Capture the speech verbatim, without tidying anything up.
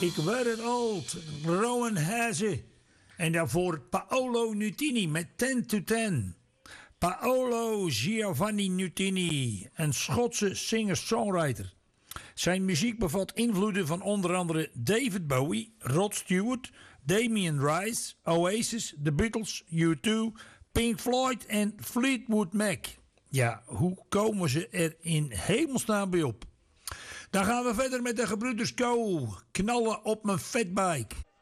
Ik werd oud, Rowan Haze. En daarvoor Paolo Nutini met ten to ten. Paolo Giovanni Nutini, een Schotse singer-songwriter. Zijn muziek bevat invloeden van onder andere David Bowie, Rod Stewart, Damien Rice, Oasis, The Beatles, U twee, Pink Floyd en Fleetwood Mac. Ja, hoe komen ze er in hemelsnaam bij op? Dan gaan we verder met de gebroeders Co. Knallen op mijn fatbike.